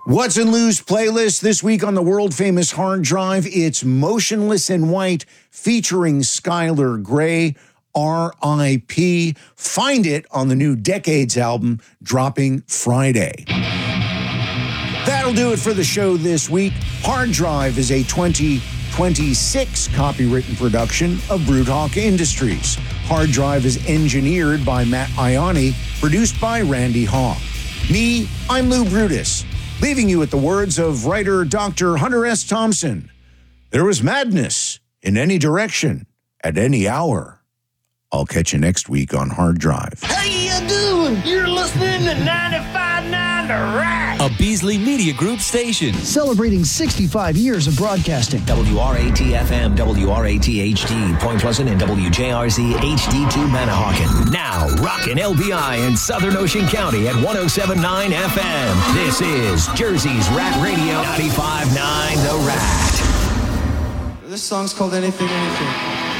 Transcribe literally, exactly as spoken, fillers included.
What's in Lou's playlist this week on the world-famous Hard Drive? It's Motionless in White featuring Skylar Grey, R I P Find it on the new Decades album dropping Friday. That'll do it for the show this week. Hard Drive is a twenty twenty-six copywritten production of Brewtalk Industries. Hard Drive is engineered by Matt Ioni, produced by Randy Hawk. Me, I'm Lou Brutus, leaving you with the words of writer Doctor Hunter S. Thompson. There was madness in any direction at any hour. I'll catch you next week on Hard Drive. How you doing? You're listening to ninety-five point nine The Rack. A Beasley Media Group station. Celebrating sixty-five years of broadcasting. W R A T F M, W R A T H D, Point Pleasant, and W J R Z H D two Manahawkin. Now, rockin' L B I in Southern Ocean County at one oh seven point nine F M. This is Jersey's Rat Radio, ninety-five point nine The Rat. This song's called Anything, Anything.